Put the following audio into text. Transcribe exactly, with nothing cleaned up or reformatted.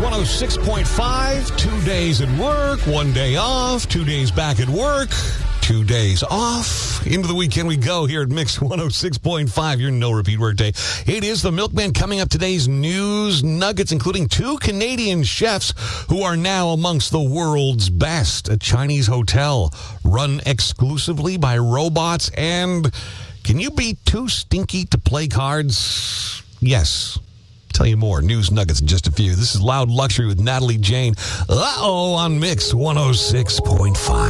one oh six point five. Two days at work, one day off, two days back at work, two days off. Into the weekend we go here at Mix one oh six point five. Your no-repeat workday. It is the Milkman coming up. Today's news nuggets, including two Canadian chefs who are now amongst the world's best. A Chinese hotel run exclusively by robots. And can you be too stinky to play cards? Yes. Tell you more. News nuggets in just a few. This is Loud Luxury with Natalie Jane. Uh-oh on Mix one oh six point five.